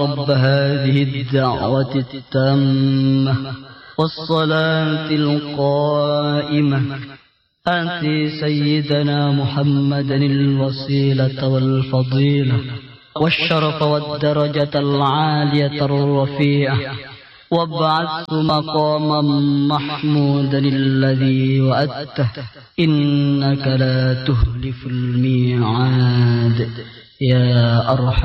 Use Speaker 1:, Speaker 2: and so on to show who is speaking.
Speaker 1: رب هذه الدعوة التامة والصلاة القائمة آت سيدنا محمدا الوسيلة والفضيلة والشرف والدرجة العالية الرفيعة وابعثه مقاما محمودا الذي وعدته إنك لا تخلف الميعاد يا أرحم